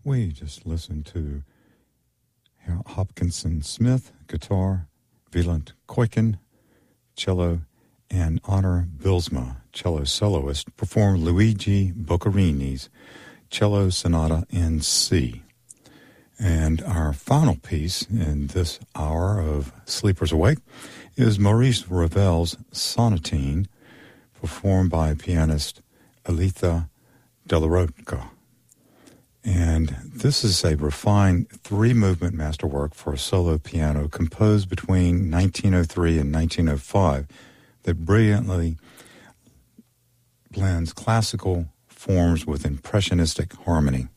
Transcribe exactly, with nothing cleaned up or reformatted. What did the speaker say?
We just listened to Hopkinson Smith, guitar, Wieland Keuken, cello, and Honor Bilsma, cello soloist, performed Luigi Boccherini's Cello Sonata in C. And our final piece in this hour of Sleepers Awake is Maurice Ravel's Sonatine, performed by pianist Aletha Delaroca. And this is a refined three-movement masterwork for a solo piano composed between nineteen oh three and nineteen oh five that brilliantly blends classical forms with impressionistic harmony.